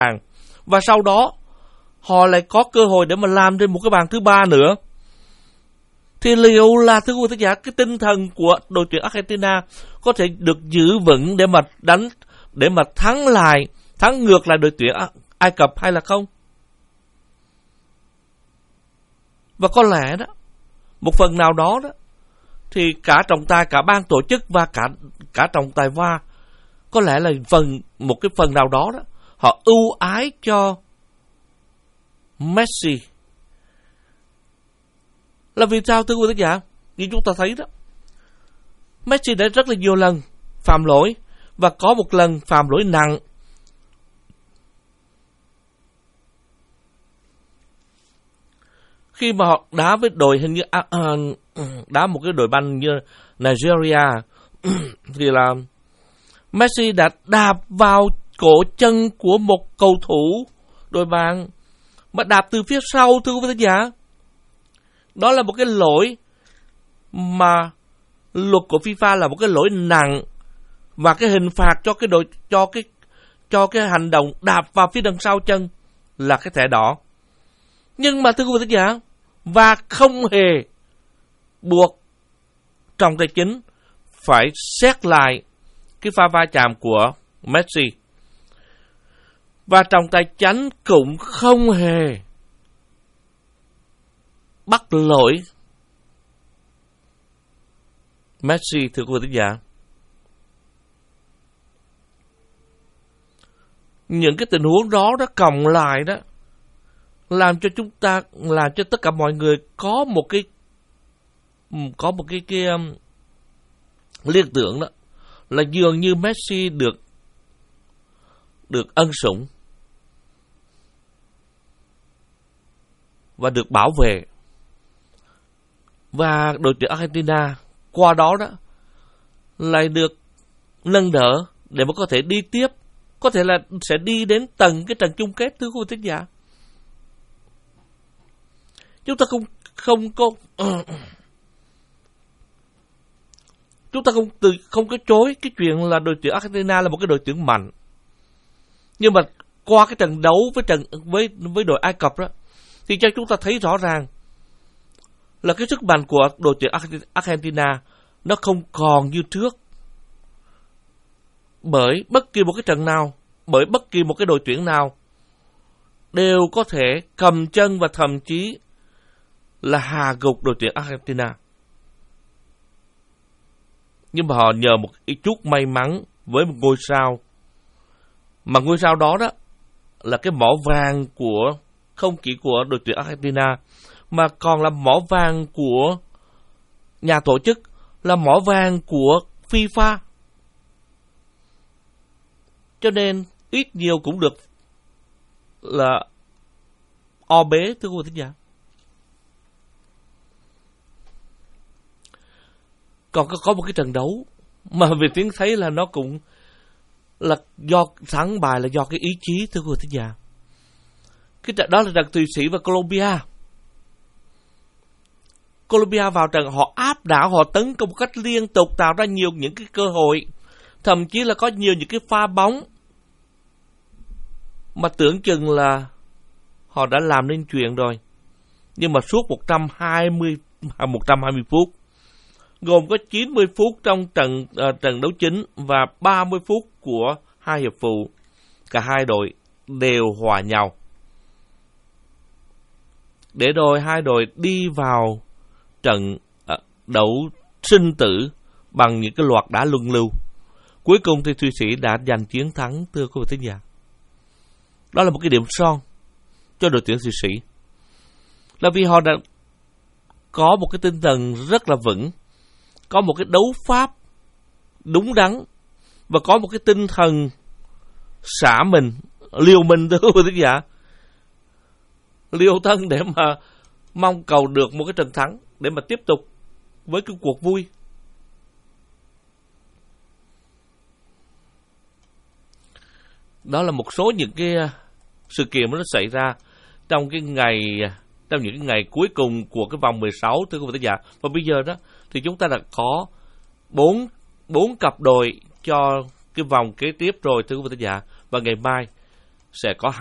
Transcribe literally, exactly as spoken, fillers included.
bàn. Và sau đó, họ lại có cơ hội để mà làm trên một cái bàn thứ ba nữa. Thì liệu là, thưa quý vị giả, cái tinh thần của đội tuyển Argentina có thể được giữ vững để mà đánh, để mà thắng lại, thắng ngược lại đội tuyển Ai Cập hay là không? Và có lẽ đó, một phần nào đó đó, thì cả trọng tài, cả ban tổ chức và cả cả trọng tài va, có lẽ là phần một cái phần nào đó đó, họ ưu ái cho Messi. Là vì sao thưa quý vị giả? Như chúng ta thấy đó, Messi đã rất là nhiều lần phạm lỗi và có một lần phạm lỗi nặng. Khi mà họ đá với đội hình như à, à, đá một cái đội banh như Nigeria thì là Messi đã đạp vào cổ chân của một cầu thủ đội bạn, mà đạp từ phía sau thưa quý vị giả. Đó là một cái lỗi mà luật của FIFA là một cái lỗi nặng, và cái hình phạt cho cái đội cho cái cho cái hành động đạp vào phía đằng sau chân là cái thẻ đỏ. Nhưng mà thưa quý vị giả, và không hề buộc trọng tài chính phải xét lại cái pha va chạm của Messi. Và trọng tài chính cũng không hề bắt lỗi Messi thưa quý vị giả. Những cái tình huống đó đó cộng lại đó làm cho chúng ta, làm cho tất cả mọi người có một cái có một cái cái um, liên tưởng đó là dường như Messi được được ân sủng và được bảo vệ, và đội tuyển Argentina qua đó đó lại được nâng đỡ để mà có thể đi tiếp, có thể là sẽ đi đến tầng cái trận chung kết thưa quý vị thính giả. Chúng ta không không có chúng ta không từ không có chối cái chuyện là đội tuyển Argentina là một cái đội tuyển mạnh, nhưng mà qua cái trận đấu với trận với với đội Ai Cập đó thì cho chúng ta thấy rõ ràng là cái sức mạnh của đội tuyển Argentina nó không còn như trước. Bởi bất kỳ một cái trận nào, bởi bất kỳ một cái đội tuyển nào đều có thể cầm chân và thậm chí là hạ gục đội tuyển Argentina. Nhưng mà họ nhờ một ít chút may mắn với một ngôi sao, mà ngôi sao đó đó là cái mỏ vàng của không chỉ của đội tuyển Argentina mà còn là mỏ vàng của nhà tổ chức, là mỏ vàng của FIFA. Cho nên ít nhiều cũng được là o bế thưa quý vị thính giả. Còn có, có một cái trận đấu mà về tiếng thấy là nó cũng là do thắng bài là do cái ý chí thưa quý vị thính giả. Cái trận đó là trận Thụy Sĩ và Colombia. Colombia vào trận họ áp đảo, họ tấn công một cách liên tục, tạo ra nhiều những cái cơ hội, thậm chí là có nhiều những cái pha bóng mà tưởng chừng là họ đã làm nên chuyện rồi. Nhưng mà suốt một trăm hai mươi phút, gồm có chín mươi phút trong trận uh, trận đấu chính và ba mươi phút của hai hiệp phụ, cả hai đội đều hòa nhau, để rồi hai đội đi vào trận uh, đấu sinh tử bằng những cái loạt đá luân lưu. Cuối cùng thì Thụy Sĩ đã giành chiến thắng thưa quý vị thính giả. Đó là một cái điểm son cho đội tuyển Thụy Sĩ, là vì họ đã có một cái tinh thần rất là vững, có một cái đấu pháp đúng đắn và có một cái tinh thần xả mình, liều mình thưa quý vị thính giả, liều thân để mà mong cầu được một cái trận thắng để mà tiếp tục với cái cuộc vui. Đó là một số những cái sự kiện mà nó xảy ra trong cái ngày trong những cái ngày cuối cùng của cái vòng mười sáu thưa quý vị thính giả. Và bây giờ đó thì chúng ta đã có bốn bốn cặp đội cho cái vòng kế tiếp rồi thưa quý vị thính giả. Và ngày mai sẽ có